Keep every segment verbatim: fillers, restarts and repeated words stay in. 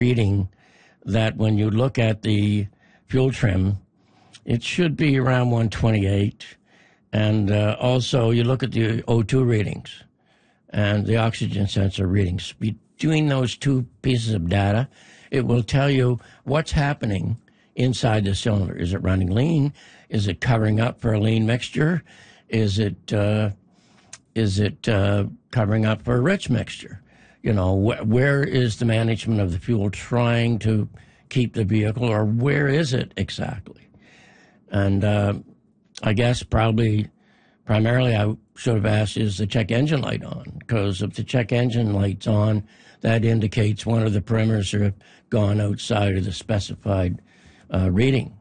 reading that when you look at the fuel trim, it should be around one twenty-eight. And uh, also, you look at the O two readings and the oxygen sensor readings. Between those two pieces of data, it will tell you what's happening inside the cylinder. Is it running lean? Is it covering up for a lean mixture? Is it uh, is it uh, covering up for a rich mixture? You know, wh- where is the management of the fuel trying to keep the vehicle, or where is it exactly? And uh, I guess probably primarily I should have asked, is the check engine light on? Because if the check engine light's on, that indicates one of the perimeters have gone outside of the specified uh, reading.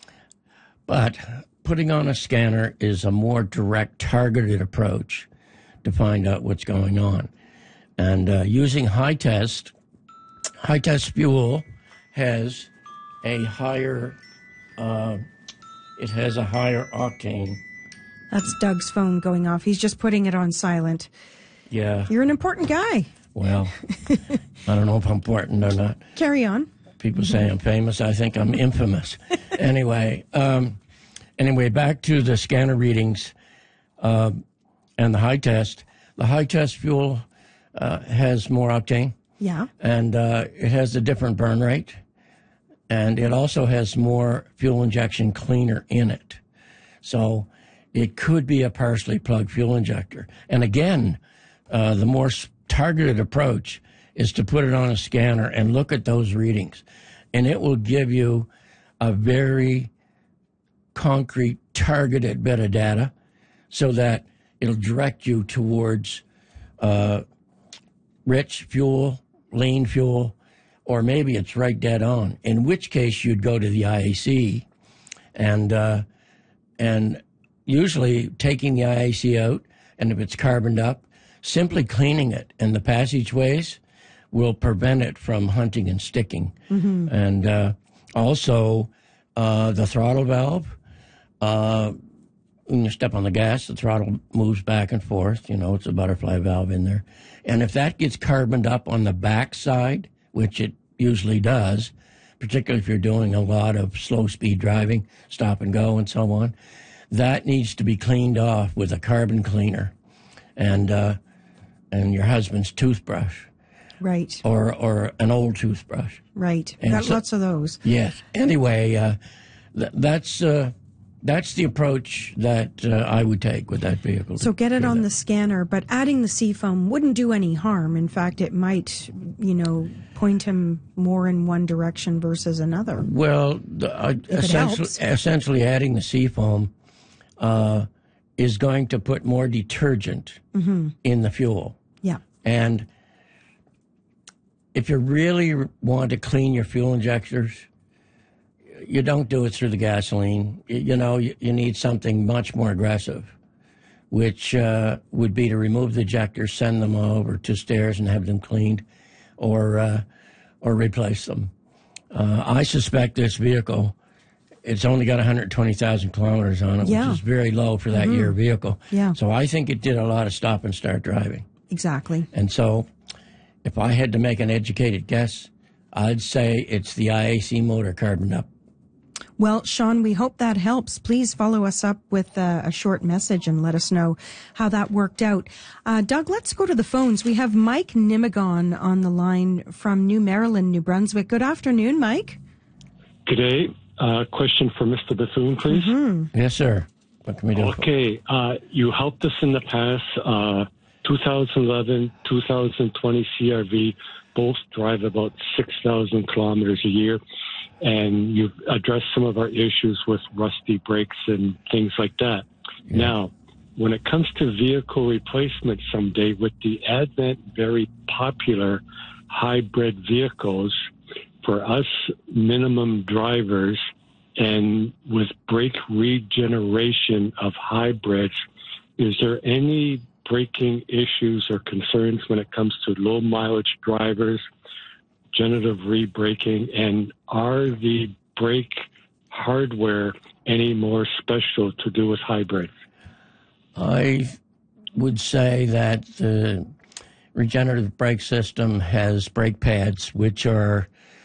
But putting on a scanner is a more direct, targeted approach to find out what's going on. And uh, using high test, high test fuel has a higher, uh, it has a higher octane. That's Doug's phone going off. He's just putting it on silent. Yeah. You're an important guy. Well, I don't know if I'm important or not. Carry on. People say I'm famous. I think I'm infamous. Anyway, um, anyway, back to the scanner readings uh, and the high test. The high test fuel uh, has more octane. Yeah. And uh, it has a different burn rate. And it also has more fuel injection cleaner in it. So it could be a partially plugged fuel injector. And again, uh, the more targeted approach is to put it on a scanner and look at those readings. And it will give you a very concrete, targeted bit of data so that it'll direct you towards uh, rich fuel, lean fuel, or maybe it's right dead on, in which case you'd go to the I A C and uh, and usually taking the I A C out, and if it's carboned up, simply cleaning it in the passageways will prevent it from hunting and sticking. Mm-hmm. And uh, also uh, the throttle valve, uh, when you step on the gas, the throttle moves back and forth. You know, it's a butterfly valve in there. And if that gets carboned up on the back side, which it usually does, particularly if you're doing a lot of slow-speed driving, stop and go and so on, that needs to be cleaned off with a carbon cleaner and uh, and your husband's toothbrush. Right. Or or an old toothbrush. Right. And Got so, lots of those. Yes. Anyway, uh, th- that's... Uh, That's the approach that uh, I would take with that vehicle. So get it on the scanner, but adding the seafoam wouldn't do any harm. In fact, it might, you know, point him more in one direction versus another. Well, the, uh, essentially, essentially adding the seafoam uh, is going to put more detergent mm-hmm. in the fuel. Yeah. And if you really want to clean your fuel injectors, you don't do it through the gasoline. You know, you, you need something much more aggressive, which uh, would be to remove the ejectors, send them over to Stairs and have them cleaned, or uh, or replace them. Uh, I suspect this vehicle, it's only got one hundred twenty thousand kilometers on it, yeah. which is very low for that mm-hmm. year vehicle. Yeah. So I think it did a lot of stop and start driving. Exactly. And so if I had to make an educated guess, I'd say it's the I A C motor carboned up. Well, Sean, we hope that helps. Please follow us up with uh, a short message and let us know how that worked out. Uh, Doug, let's go to the phones. We have Mike Nimigon on the line from New Maryland, New Brunswick. Good afternoon, Mike. Good day. Uh, question for Mister Bethune, please. Mm-hmm. Yes, sir. What can we do? Okay. Uh, you helped us in the past. Uh, twenty eleven, twenty twenty C R V both drive about six thousand kilometers a year. And you've addressed some of our issues with rusty brakes and things like that. Yeah. Now, when it comes to vehicle replacement someday, with the advent very popular hybrid vehicles, for us minimum drivers and with brake regeneration of hybrids, is there any braking issues or concerns when it comes to low mileage drivers, generative re-braking, and are the brake hardware any more special to do with hybrids? I would say that uh, regenerative brake system has brake pads, which are